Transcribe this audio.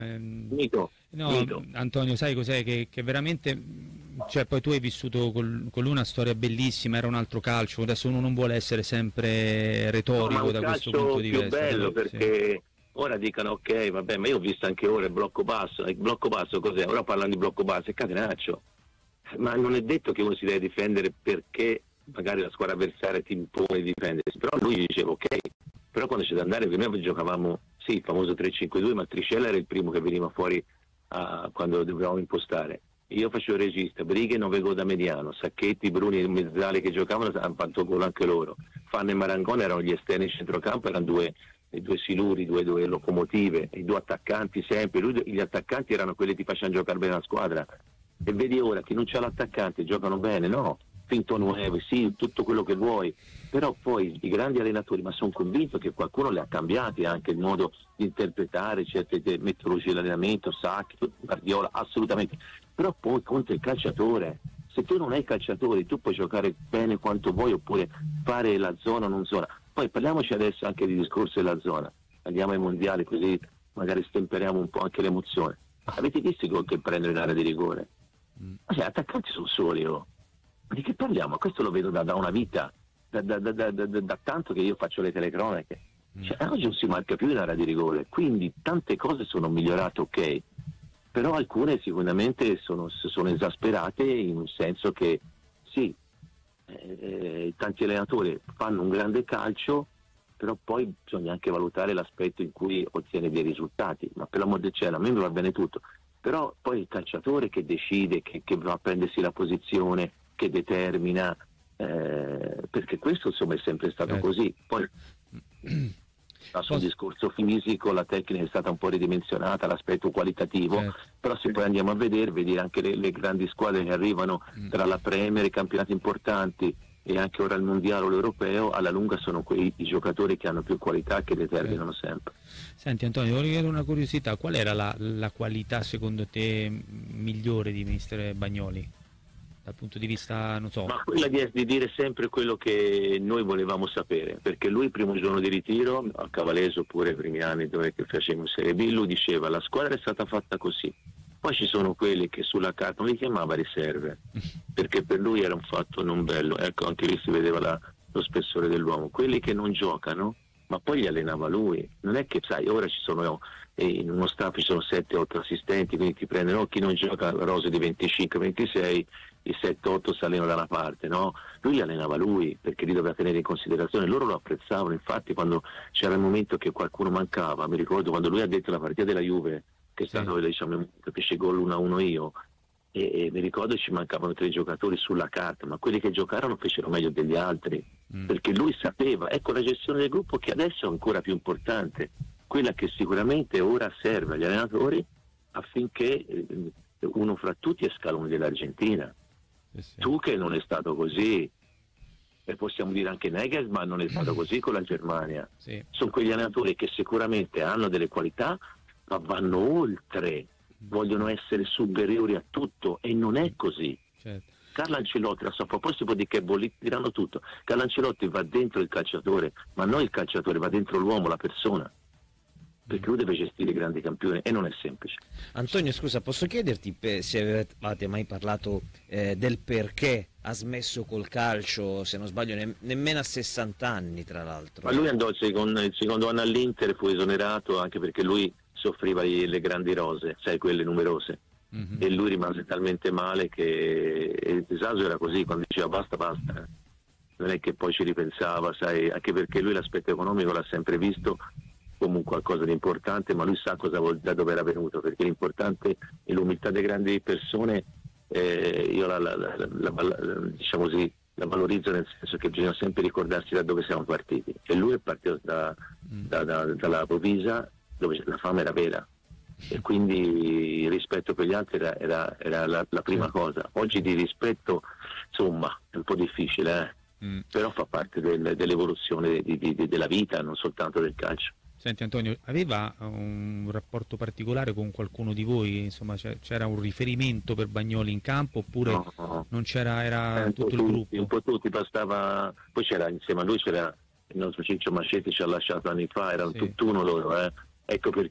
Mito, No, mito. Antonio, sai cos'è? Che veramente, cioè, poi tu hai vissuto con lui una storia bellissima, era un altro calcio, adesso uno non vuole essere sempre No, ma retorico un da questo punto calcio di più vista, bello, però sì. perché ora dicono ok, vabbè, ma io ho visto anche ora il blocco basso. Il blocco basso cos'è? Ora parlano di blocco basso, è catenaccio. Ma non è detto che uno si deve difendere perché magari la squadra avversaria ti impone di difendersi, però lui diceva ok, però quando c'è da andare, perché noi giocavamo, sì, il famoso 3-5-2, ma Triscella era il primo che veniva fuori quando dovevamo impostare. Io facevo il regista, Brighe non vedevo da mediano, Sacchetti, Bruni e Mezzali che giocavano hanno fatto gol anche loro. Fanno e Marangone erano gli esterni in centrocampo, erano due siluri, due locomotive, i due attaccanti sempre. Gli attaccanti erano quelli che ti facevano giocare bene la squadra. E vedi ora che non c'è l'attaccante, giocano bene, no? Finto nuove, sì, tutto quello che vuoi, però poi i grandi allenatori, ma sono convinto che qualcuno li ha cambiati anche il modo di interpretare certe metodologie di allenamento, Sacchi, Guardiola, assolutamente, però poi conta il calciatore. Se tu non hai calciatori, tu puoi giocare bene quanto vuoi oppure fare la zona o non zona. Poi parliamoci adesso anche di discorso della zona, andiamo ai mondiali così magari stemperiamo un po' anche l'emozione. Avete visto i gol che prendono in area di rigore? Ma gli attaccanti sono soli, oh. Ma di che parliamo? Questo lo vedo da una vita, da tanto che io faccio le telecronache. Cioè, oggi non si marca più in area di rigore, quindi tante cose sono migliorate, ok, però alcune sicuramente sono esasperate in un senso che sì, tanti allenatori fanno un grande calcio, però poi bisogna anche valutare l'aspetto in cui ottiene dei risultati, ma per l'amor del cielo, a me va bene tutto, però poi il calciatore che decide, che va a prendersi la posizione, che determina, perché questo insomma è sempre stato Certo. così. Poi sul discorso fisico la tecnica è stata un po' ridimensionata, l'aspetto qualitativo, Certo. però se poi andiamo a vedere anche le grandi squadre che arrivano tra la Premier, i campionati importanti e anche ora il mondiale o l'europeo, alla lunga sono i giocatori che hanno più qualità che determinano sempre. Senti Antonio, volevo chiedere una curiosità, qual era la qualità secondo te migliore di mister Bagnoli? Dal punto di vista, non so. Ma quella di dire sempre quello che noi volevamo sapere, perché lui il primo giorno di ritiro, a Cavaleso oppure i primi anni dove che facevamo Serie B, lui diceva la squadra è stata fatta così, poi ci sono quelli che sulla carta non li chiamava riserve, perché per lui era un fatto non bello, ecco anche lì si vedeva lo spessore dell'uomo, quelli che non giocano, ma poi li allenava lui, non è che sai, ora ci sono in uno staff ci sono 7-8 assistenti, quindi ti prendono chi non gioca rose di 25-26, i 7-8 si allenano da una parte, no? Lui li allenava lui perché li doveva tenere in considerazione, loro lo apprezzavano, infatti quando c'era il momento che qualcuno mancava, mi ricordo quando lui ha detto la partita della Juve, che è stato diciamo capisce gol 1-1 io, e mi ricordo ci mancavano 3 giocatori sulla carta, ma quelli che giocarono fecero meglio degli altri, perché lui sapeva, ecco la gestione del gruppo che adesso è ancora più importante, quella che sicuramente ora serve agli allenatori affinché uno fra tutti è Scaloni dell'Argentina. Tu che non è stato così, e possiamo dire anche Nagelsmann non è stato così con la Germania. Sono quegli allenatori che sicuramente hanno delle qualità, ma vanno oltre, vogliono essere superiori a tutto, e non è così. Certo. Carlo Ancelotti, a proposito di che diranno tutto, Carlo Ancelotti va dentro il calciatore, ma non il calciatore, va dentro l'uomo, la persona, perché lui deve gestire i grandi campioni e non è semplice. Antonio, scusa, posso chiederti se avete mai parlato del perché ha smesso col calcio, se non sbaglio nemmeno a 60 anni tra l'altro? Ma lui andò il secondo anno all'Inter, fu esonerato anche perché lui soffriva le grandi rose, sai, quelle numerose, e lui rimase talmente male che il disagio era così, quando diceva basta, non è che poi ci ripensava, sai, anche perché lui l'aspetto economico l'ha sempre visto come qualcosa di importante, ma lui sa da dove era venuto, perché l'importante è l'umiltà delle grandi persone, io diciamo così, la valorizzo nel senso che bisogna sempre ricordarsi da dove siamo partiti, e lui è partito dalla Provisa dove la fame era vera, e quindi il rispetto per gli altri era la prima cosa. Oggi di rispetto insomma è un po' difficile, però fa parte dell'evoluzione della vita, non soltanto del calcio. Senti Antonio, aveva un rapporto particolare con qualcuno di voi? Insomma, c'era un riferimento per Bagnoli in campo oppure No. non c'era, era tutto il gruppo? Un po' tutti, bastava, poi c'era insieme a lui c'era il nostro Ciccio Mascetti, ci ha lasciato anni fa, erano tutt'uno loro, ecco